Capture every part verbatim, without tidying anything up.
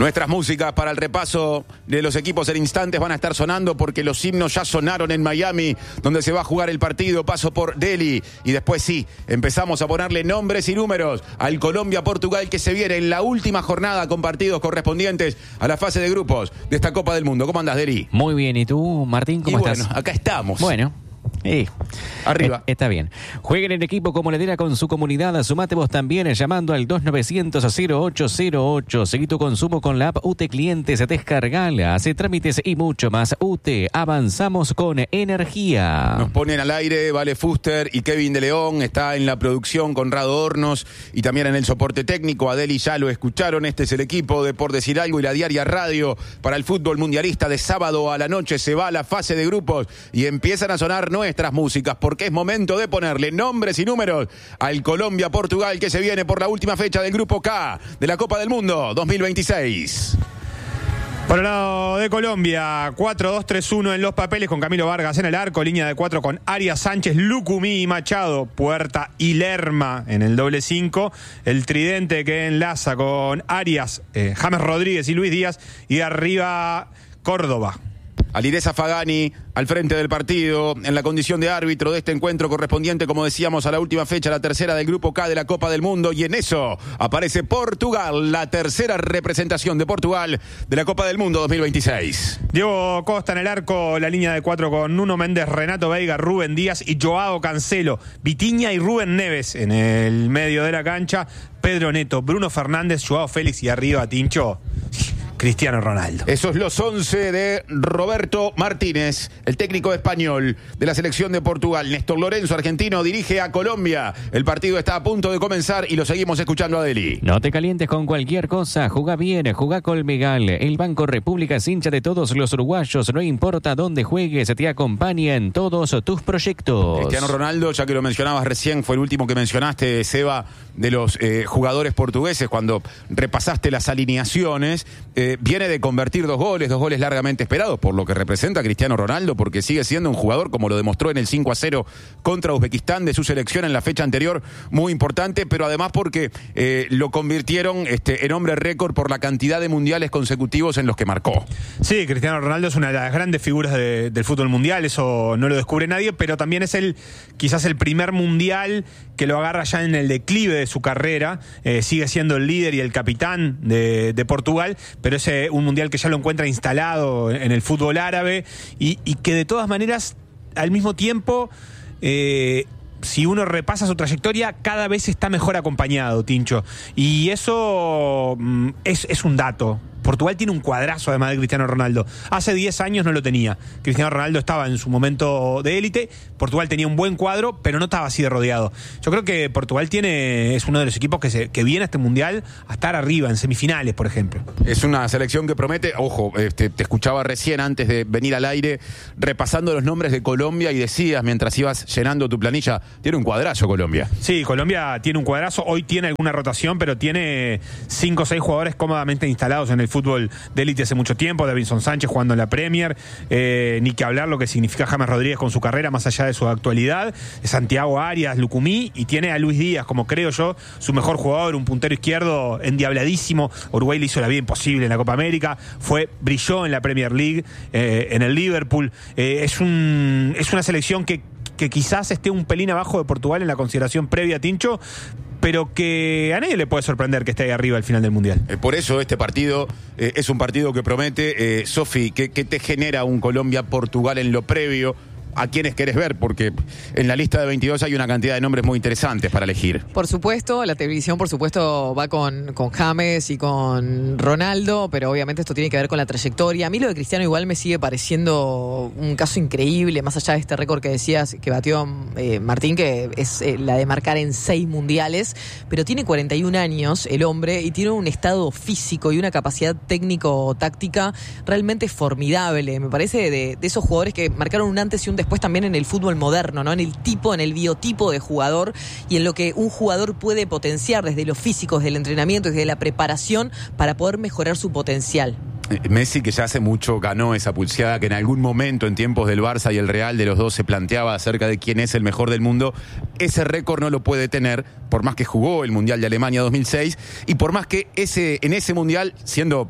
Nuestras músicas para el repaso de los equipos en instantes van a estar sonando porque los himnos ya sonaron en Miami, donde se va a jugar el partido. Paso por Delhi y después sí, empezamos a ponerle nombres y números al Colombia-Portugal que se viene en la última jornada con partidos correspondientes a la fase de grupos de esta Copa del Mundo. ¿Cómo andás, Delhi? Muy bien, ¿y tú, Martín, cómo y estás? Bueno, acá estamos. Bueno. Eh, Arriba. Eh, está bien. Jueguen en equipo como Ledera con su comunidad. Sumate vos también llamando al dos novecientos cero ocho cero ocho. Seguí tu consumo con la app U T E Clientes. Descargala, hace trámites y mucho más. U T E, avanzamos con energía. Nos ponen al aire Vale Fuster y Kevin de León. Está en la producción Conrado Hornos y también en el soporte técnico. Adeli ya lo escucharon. Este es el equipo de Por Decir Algo y la Diaria Radio para el fútbol mundialista. De sábado a la noche se va a la fase de grupos y empiezan a sonar nuestras músicas, porque es momento de ponerle nombres y números al Colombia-Portugal que se viene por la última fecha del Grupo K de la Copa del Mundo dos mil veintiséis. Por el lado de Colombia, cuatro dos tres uno en los papeles con Camilo Vargas en el arco, línea de cuatro con Arias, Sánchez, Lucumí y Machado, Puerta y Lerma en el doble cinco, el tridente que enlaza con Arias, eh, James Rodríguez y Luis Díaz, y arriba Córdoba. Alireza Fagani al frente del partido en la condición de árbitro de este encuentro correspondiente, como decíamos, a la última fecha, la tercera del Grupo K de la Copa del Mundo, y en eso aparece Portugal, la tercera representación de Portugal de la Copa del Mundo dos mil veintiséis. Diego Costa en el arco, la línea de cuatro con Nuno Méndez, Renato Veiga, Rubén Díaz y Joao Cancelo, Vitinha y Rubén Neves en el medio de la cancha, Pedro Neto, Bruno Fernández, Joao Félix y arriba Tincho, Cristiano Ronaldo. Esos los once de Roberto Martínez, el técnico español de la selección de Portugal. Néstor Lorenzo, argentino, dirige a Colombia. El partido está a punto de comenzar y lo seguimos escuchando a Deli. No te calientes con cualquier cosa, jugá bien, jugá Colmegal. El Banco República es hincha de todos los uruguayos, no importa dónde juegues, te acompaña en todos tus proyectos. Cristiano Ronaldo, ya que lo mencionabas recién, fue el último que mencionaste, Seba, de los eh, jugadores portugueses, cuando repasaste las alineaciones. Eh, viene de convertir dos goles, dos goles largamente esperados, por lo que representa a Cristiano Ronaldo, porque sigue siendo un jugador, como lo demostró en el cinco a cero contra Uzbekistán de su selección en la fecha anterior, muy importante, pero además porque eh, lo convirtieron este, en hombre récord por la cantidad de mundiales consecutivos en los que marcó. Sí, Cristiano Ronaldo es una de las grandes figuras de, del fútbol mundial, eso no lo descubre nadie, pero también es el quizás el primer mundial que lo agarra ya en el declive de su carrera, eh, sigue siendo el líder y el capitán de, de Portugal, pero es eh, un mundial que ya lo encuentra instalado en el fútbol árabe y, y que de todas maneras, al mismo tiempo, eh, si uno repasa su trayectoria, cada vez está mejor acompañado, Tincho. Y eso mm, es, es un dato. Portugal tiene un cuadrazo además de Cristiano Ronaldo. Hace diez años no lo tenía. Cristiano Ronaldo estaba en su momento de élite. Portugal tenía un buen cuadro, pero no estaba así de rodeado. Yo creo que Portugal tiene es uno de los equipos que, se, que viene a este mundial a estar arriba, en semifinales, por ejemplo. Es una selección que promete. Ojo, este, te escuchaba recién antes de venir al aire, repasando los nombres de Colombia y decías, mientras ibas llenando tu planilla, tiene un cuadrazo Colombia. Sí, Colombia tiene un cuadrazo. Hoy tiene alguna rotación, pero tiene cinco o seis jugadores cómodamente instalados en el fútbol de élite hace mucho tiempo. Davinson Sánchez jugando en la Premier, eh, ni que hablar lo que significa James Rodríguez con su carrera más allá de su actualidad, Santiago Arias, Lucumí, y tiene a Luis Díaz como, creo yo, su mejor jugador, un puntero izquierdo endiabladísimo. Uruguay le hizo la vida imposible en la Copa América, fue brilló en la Premier League, eh, en el Liverpool. Eh, es un es una selección que, que quizás esté un pelín abajo de Portugal en la consideración previa, Tincho, pero que a nadie le puede sorprender que esté ahí arriba al final del Mundial. Eh, por eso este partido eh, es un partido que promete. Eh, Sofi, ¿qué, ¿qué te genera un Colombia-Portugal en lo previo? ¿A quiénes querés ver? Porque en la lista de veintidós hay una cantidad de nombres muy interesantes para elegir. Por supuesto, la televisión por supuesto va con, con James y con Ronaldo, pero obviamente esto tiene que ver con la trayectoria. A mí lo de Cristiano igual me sigue pareciendo un caso increíble, más allá de este récord que decías que batió eh, Martín, que es eh, la de marcar en seis mundiales, pero tiene cuarenta y un años el hombre y tiene un estado físico y una capacidad técnico-táctica realmente formidable. Me parece de, de esos jugadores que marcaron un antes y un después después también en el fútbol moderno, ¿no? En el tipo, en el biotipo de jugador y en lo que un jugador puede potenciar desde lo físico, desde el entrenamiento, desde la preparación para poder mejorar su potencial. Messi, que ya hace mucho ganó esa pulseada que en algún momento en tiempos del Barça y el Real de los dos se planteaba acerca de quién es el mejor del mundo. Ese récord no lo puede tener, por más que jugó el Mundial de Alemania dos mil seis y por más que ese en ese Mundial, siendo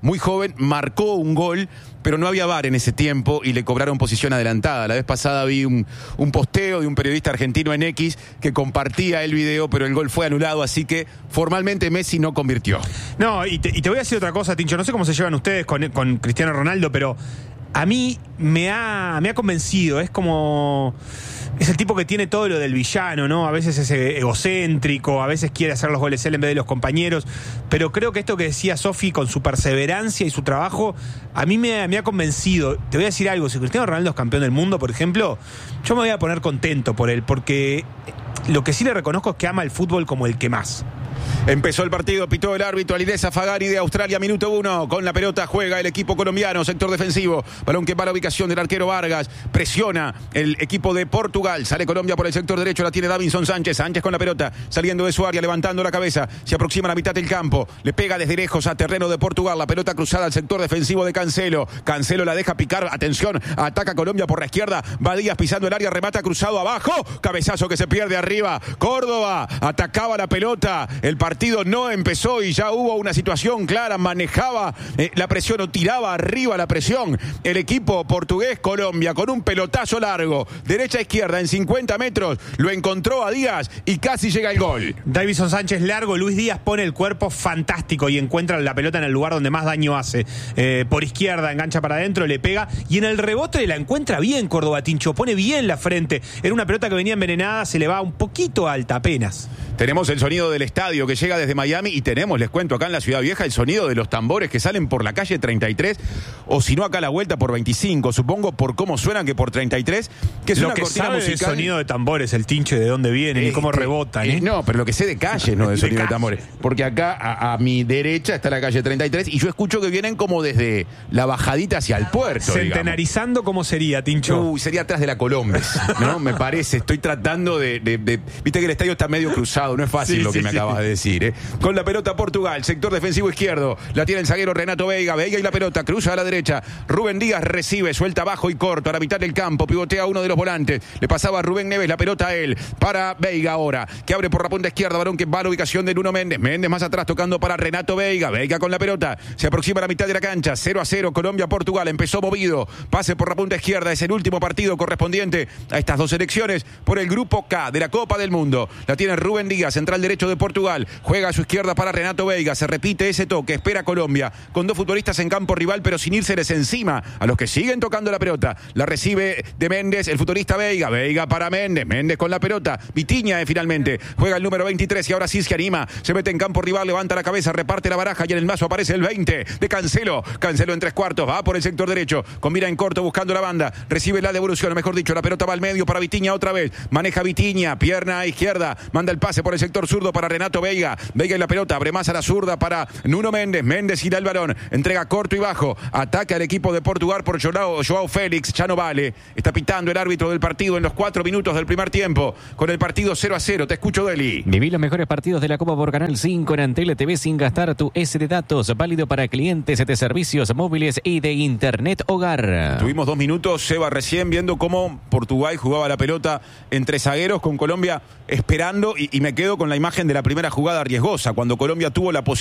muy joven, marcó un gol, pero no había V A R en ese tiempo y le cobraron posición adelantada. La vez pasada vi un, un posteo de un periodista argentino en X que compartía el video, pero el gol fue anulado, así que formalmente Messi no convirtió. No, y te, y te voy a decir otra cosa, Tincho. No sé cómo se llevan ustedes con, con Cristiano Ronaldo, pero a mí me ha, me ha convencido. Es como... Es el tipo que tiene todo lo del villano, ¿no? A veces es egocéntrico, a veces quiere hacer los goles él en vez de los compañeros. Pero creo que esto que decía Sofi con su perseverancia y su trabajo, a mí me, me ha convencido. Te voy a decir algo, si Cristiano Ronaldo es campeón del mundo, por ejemplo, yo me voy a poner contento por él, porque lo que sí le reconozco es que ama el fútbol como el que más. Empezó el partido, pitó el árbitro Alireza Fagari de Australia, minuto uno. Con la pelota juega el equipo colombiano, sector defensivo. Balón que va a la ubicación del arquero Vargas. Presiona el equipo de Portugal. Sale Colombia por el sector derecho, la tiene Davinson Sánchez. Sánchez con la pelota, saliendo de su área, levantando la cabeza. Se aproxima a la mitad del campo. Le pega desde lejos a terreno de Portugal. La pelota cruzada al sector defensivo de Cancelo. Cancelo la deja picar. Atención, ataca Colombia por la izquierda. Va Díaz pisando el área, remata cruzado abajo. Cabezazo que se pierde arriba. Córdoba atacaba la pelota. El partido partido no empezó y ya hubo una situación clara, manejaba eh, la presión o tiraba arriba la presión el equipo portugués. Colombia con un pelotazo largo, derecha a izquierda en cincuenta metros, lo encontró a Díaz y casi llega el gol. Davinson Sánchez largo, Luis Díaz pone el cuerpo fantástico y encuentra la pelota en el lugar donde más daño hace. Eh, por izquierda, engancha para adentro, le pega y en el rebote la encuentra bien Córdoba, Tincho, pone bien la frente. Era una pelota que venía envenenada, se le va un poquito alta apenas. Tenemos el sonido del estadio que llega desde Miami y tenemos, les cuento, acá en la Ciudad Vieja el sonido de los tambores que salen por la calle treinta y tres o si no acá a la vuelta por veinticinco, supongo por cómo suenan que por treinta y tres, que es lo una que cortina sabe musical. El sonido de tambores, el Tincho, de dónde vienen eh, y cómo eh, rebotan. ¿eh? Eh, no, pero lo que sé de calle, no de sonido de, de tambores. Porque acá a, a mi derecha está la calle treinta y tres y yo escucho que vienen como desde la bajadita hacia el puerto. Centenarizando, digamos. ¿Cómo sería, Tincho? Uy, sería atrás de la Colombes, ¿no? Me parece, estoy tratando de, de, de... Viste que el estadio está medio cruzado, no es fácil sí, lo que sí, me sí. acabas de decir, ¿eh? Con la pelota Portugal, sector defensivo izquierdo, la tiene el zaguero Renato Veiga, Veiga y la pelota, cruza a la derecha, Rubén Díaz recibe, suelta bajo y corto, a la mitad del campo, pivotea a uno de los volantes, le pasaba a Rubén Neves, la pelota a él, para Veiga ahora, que abre por la punta izquierda, varón que va a la ubicación de Nuno Méndez, Méndez más atrás tocando para Renato Veiga, Veiga con la pelota, se aproxima a la mitad de la cancha, cero a cero, Colombia-Portugal, empezó movido, pase por la punta izquierda, es el último partido correspondiente a estas dos selecciones por el grupo K de la Copa del Mundo, la tiene Rubén Díaz, central derecho de Portugal, juega a su izquierda para Renato Veiga, se repite ese toque, espera Colombia, con dos futbolistas en campo rival, pero sin írseles encima a los que siguen tocando la pelota, la recibe de Méndez, el futbolista Veiga, Veiga para Méndez, Méndez con la pelota, Vitinha eh, finalmente, juega el número veintitrés y ahora sí se anima, se mete en campo rival, levanta la cabeza, reparte la baraja y en el mazo aparece el veinte de Cancelo, Cancelo en tres cuartos, va por el sector derecho, combina en corto buscando la banda, recibe la devolución, mejor dicho, la pelota va al medio para Vitinha otra vez, maneja Vitinha, pierna izquierda, manda el pase por el sector zurdo para Renato Veiga, Veiga y la pelota, abre más a la zurda para Nuno Méndez, Méndez y da el balón, entrega corto y bajo, ataca al equipo de Portugal por Joao, Joao Félix, ya no vale, está pitando el árbitro del partido en los cuatro minutos del primer tiempo, con el partido cero a cero, te escucho Deli. Viví los mejores partidos de la Copa por Canal cinco en Antel T V sin gastar tu S de datos, válido para clientes de servicios móviles y de internet hogar. Tuvimos dos minutos, Seba, recién viendo cómo Portugal jugaba la pelota entre zagueros con Colombia esperando y, y me quedo con la imagen de la primera jugada riesgosa, cuando Colombia tuvo la posibilidad